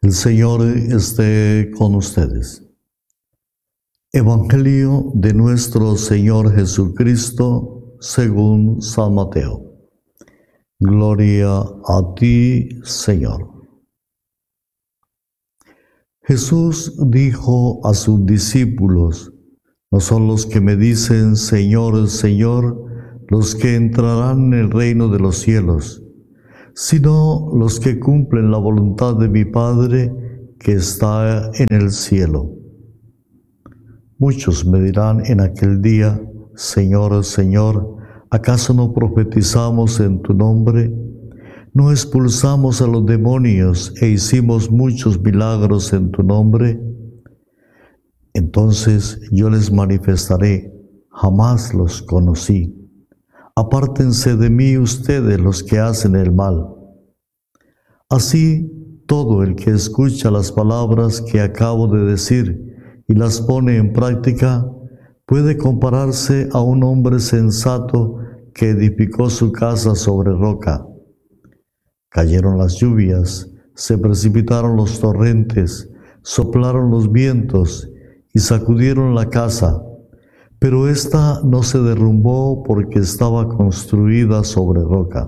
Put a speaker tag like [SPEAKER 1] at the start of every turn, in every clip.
[SPEAKER 1] El Señor esté con ustedes. Evangelio de nuestro Señor Jesucristo según San Mateo. Gloria a ti, Señor. Jesús dijo a sus discípulos: no son los que me dicen Señor, Señor, los que entrarán en el reino de los cielos, sino los que cumplen la voluntad de mi Padre que está en el cielo. Muchos me dirán en aquel día: Señor, Señor, ¿acaso no profetizamos en tu nombre? ¿No expulsamos a los demonios e hicimos muchos milagros en tu nombre? Entonces yo les manifestaré: jamás los conocí. Apártense de mí ustedes los que hacen el mal. Así, todo el que escucha las palabras que acabo de decir y las pone en práctica, puede compararse a un hombre sensato que edificó su casa sobre roca. Cayeron las lluvias, se precipitaron los torrentes, soplaron los vientos y sacudieron la casa, pero ésta no se derrumbó porque estaba construida sobre roca.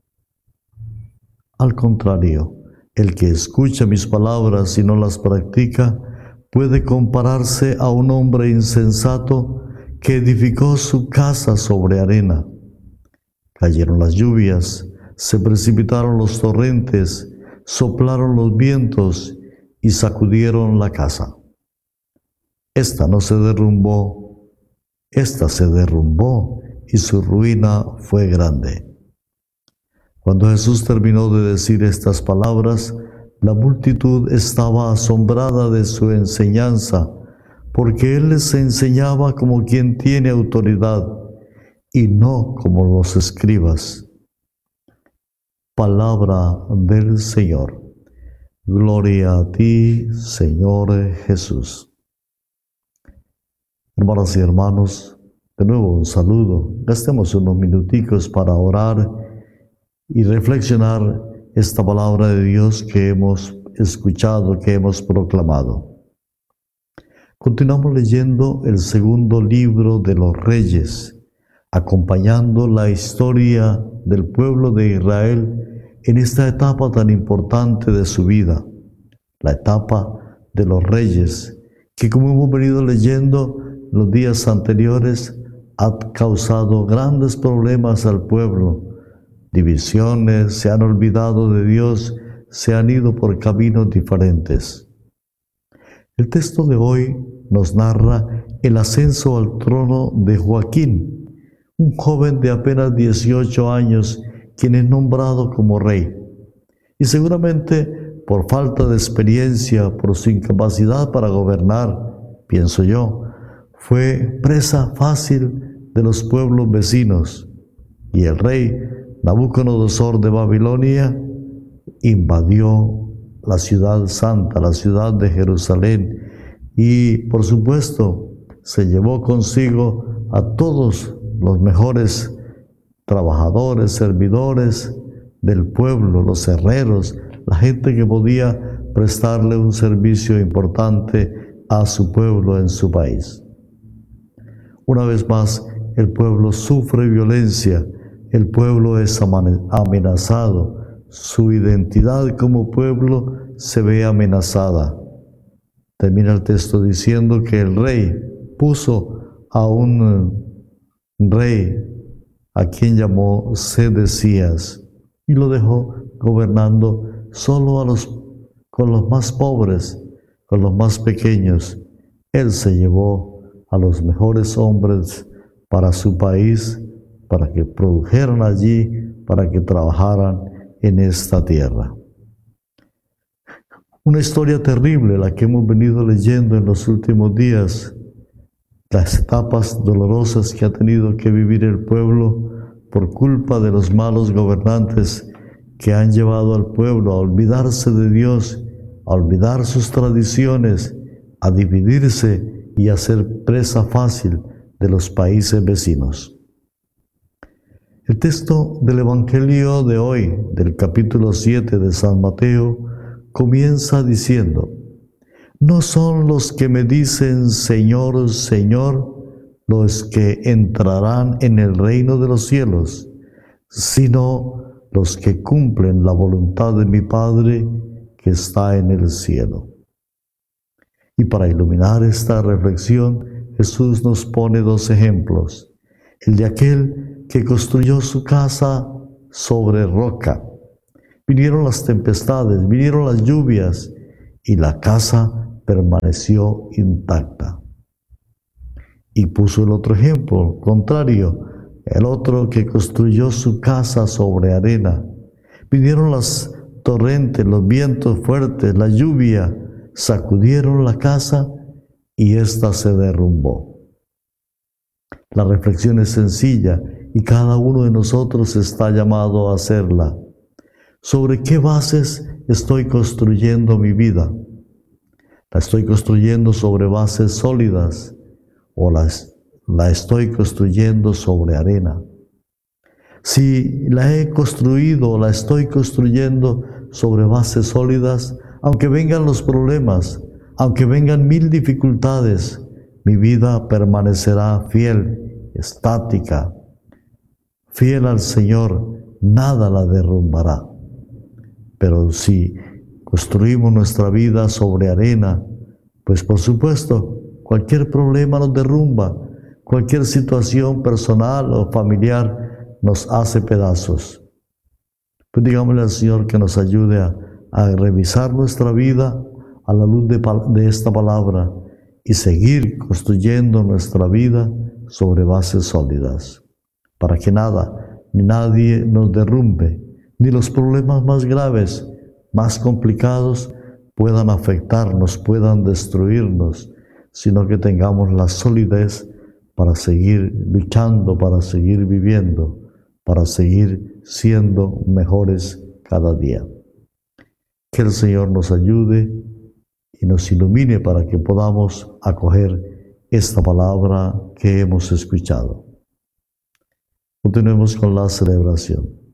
[SPEAKER 1] Al contrario, el que escucha mis palabras y no las practica, puede compararse a un hombre insensato que edificó su casa sobre arena. Cayeron las lluvias, se precipitaron los torrentes, soplaron los vientos y sacudieron la casa. Esta se derrumbó y su ruina fue grande. Cuando Jesús terminó de decir estas palabras, la multitud estaba asombrada de su enseñanza, porque Él les enseñaba como quien tiene autoridad y no como los escribas. Palabra del Señor. Gloria a ti, Señor Jesús. Hermanas y hermanos, de nuevo un saludo. Gastemos unos minuticos para orar y reflexionar esta palabra de Dios que hemos escuchado, que hemos proclamado. Continuamos leyendo el segundo libro de los Reyes, acompañando la historia del pueblo de Israel en esta etapa tan importante de su vida, la etapa de los reyes, que como hemos venido leyendo los días anteriores, ha causado grandes problemas al pueblo. Divisiones, se han olvidado de Dios, se han ido por caminos diferentes. El texto de hoy nos narra el ascenso al trono de Joaquín, un joven de apenas 18 años, quien es nombrado como rey. Y seguramente por falta de experiencia, por su incapacidad para gobernar, pienso yo, fue presa fácil de los pueblos vecinos. Y el rey Nabucodonosor de Babilonia invadió la ciudad santa, la ciudad de Jerusalén, y por supuesto se llevó consigo a todos los mejores trabajadores, servidores del pueblo, los herreros, la gente que podía prestarle un servicio importante a su pueblo en su país. Una vez más, el pueblo sufre violencia, el pueblo es amenazado, su identidad como pueblo se ve amenazada. Termina el texto diciendo que el rey puso a un rey a quien llamó Sedecías y lo dejó gobernando solo con los más pobres, con los más pequeños. Él se llevó a los mejores hombres para su país, para que produjeran allí, para que trabajaran en esta tierra. Una historia terrible la que hemos venido leyendo en los últimos días, las etapas dolorosas que ha tenido que vivir el pueblo por culpa de los malos gobernantes que han llevado al pueblo a olvidarse de Dios, a olvidar sus tradiciones, a dividirse y a ser presa fácil de los países vecinos. El texto del Evangelio de hoy, del capítulo 7 de San Mateo, comienza diciendo: no son los que me dicen Señor, Señor, los que entrarán en el reino de los cielos, sino los que cumplen la voluntad de mi Padre que está en el cielo. Y para iluminar esta reflexión, Jesús nos pone dos ejemplos: el de aquel que construyó su casa sobre roca. Vinieron las tempestades, vinieron las lluvias, y la casa permaneció intacta. Y puso el otro ejemplo, contrario, el otro que construyó su casa sobre arena. Vinieron las torrentes, los vientos fuertes, la lluvia, sacudieron la casa y ésta se derrumbó. La reflexión es sencilla y cada uno de nosotros está llamado a hacerla. ¿Sobre qué bases estoy construyendo mi vida? ¿La estoy construyendo sobre bases sólidas o la estoy construyendo sobre arena? Si la he construido o la estoy construyendo sobre bases sólidas, aunque vengan los problemas, aunque vengan 1000 dificultades, mi vida permanecerá fiel, estática, fiel al Señor, nada la derrumbará. Pero si construimos nuestra vida sobre arena, pues por supuesto, cualquier problema nos derrumba, cualquier situación personal o familiar nos hace pedazos. Pues digámosle al Señor que nos ayude a revisar nuestra vida a la luz de esta palabra y seguir construyendo nuestra vida sobre bases sólidas, para que nada ni nadie nos derrumbe, ni los problemas más graves, más complicados, puedan afectarnos, puedan destruirnos, sino que tengamos la solidez para seguir luchando, para seguir viviendo, para seguir siendo mejores cada día. Que el Señor nos ayude y nos ilumine para que podamos acoger esta palabra que hemos escuchado. Continuemos con la celebración.